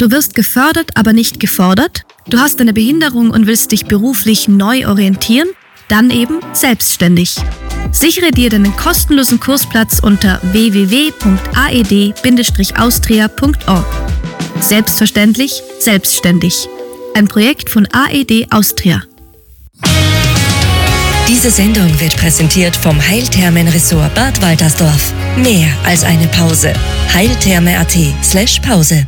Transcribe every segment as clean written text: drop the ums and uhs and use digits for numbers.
Du wirst gefördert, aber nicht gefordert? Du hast eine Behinderung und willst dich beruflich neu orientieren? Dann eben selbstständig. Sichere dir deinen kostenlosen Kursplatz unter www.aed-austria.org. Selbstverständlich, selbstständig. Ein Projekt von AED Austria. Diese Sendung wird präsentiert vom Heilthermen-Ressort Bad Waltersdorf. Mehr als eine Pause. heiltherme.at/Pause.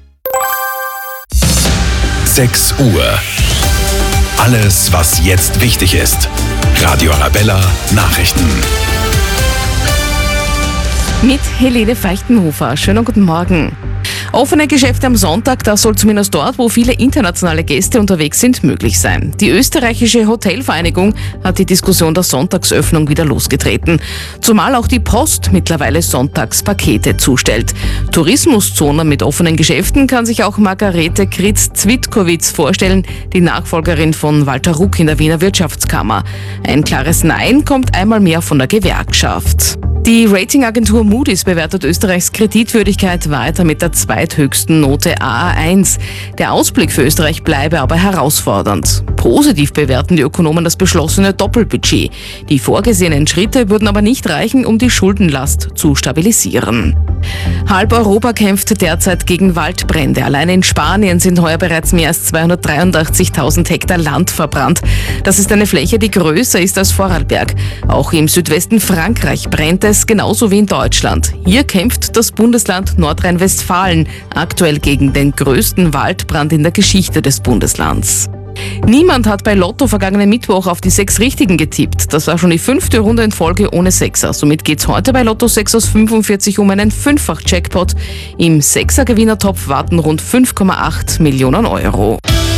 6 Uhr. Alles, was jetzt wichtig ist. Radio Arabella Nachrichten. Mit Helene Feichtenhofer. Schönen guten Morgen. Offene Geschäfte am Sonntag, das soll zumindest dort, wo viele internationale Gäste unterwegs sind, möglich sein. Die österreichische Hotelvereinigung hat die Diskussion der Sonntagsöffnung wieder losgetreten. Zumal auch die Post mittlerweile Sonntagspakete zustellt. Tourismuszonen mit offenen Geschäften kann sich auch Margarete Kritz-Zwitkowitz vorstellen, die Nachfolgerin von Walter Ruck in der Wiener Wirtschaftskammer. Ein klares Nein kommt einmal mehr von der Gewerkschaft. Die Ratingagentur Moody's bewertet Österreichs Kreditwürdigkeit weiter mit der zweithöchsten Note AA1. Der Ausblick für Österreich bleibe aber herausfordernd. Positiv bewerten die Ökonomen das beschlossene Doppelbudget. Die vorgesehenen Schritte würden aber nicht reichen, um die Schuldenlast zu stabilisieren. Halb Europa kämpft derzeit gegen Waldbrände. Allein in Spanien sind heuer bereits mehr als 283.000 Hektar Land verbrannt. Das ist eine Fläche, die größer ist als Vorarlberg. Auch im Südwesten Frankreich brennt es genauso wie in Deutschland. Hier kämpft das Bundesland Nordrhein-Westfalen aktuell gegen den größten Waldbrand in der Geschichte des Bundeslands. Niemand hat bei Lotto vergangenen Mittwoch auf die 6 Richtigen getippt. Das war schon die 5. Runde in Folge ohne Sechser. Somit geht's heute bei Lotto 6 aus 45 um einen 5-fach-Jackpot. Im 6er-Gewinnertopf warten rund 5,8 Millionen Euro.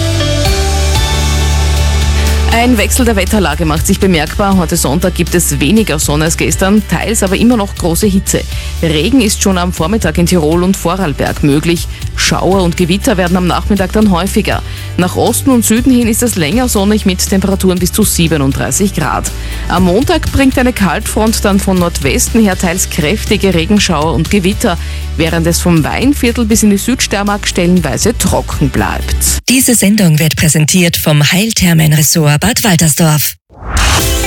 Ein Wechsel der Wetterlage macht sich bemerkbar. Heute Sonntag gibt es weniger Sonne als gestern, teils aber immer noch große Hitze. Regen ist schon am Vormittag in Tirol und Vorarlberg möglich. Schauer und Gewitter werden am Nachmittag dann häufiger. Nach Osten und Süden hin ist es länger sonnig mit Temperaturen bis zu 37 Grad. Am Montag bringt eine Kaltfront dann von Nordwesten her teils kräftige Regenschauer und Gewitter, während es vom Weinviertel bis in die Südsteiermark stellenweise trocken bleibt. Diese Sendung wird präsentiert vom Heilthermen-Ressort Bad Waltersdorf.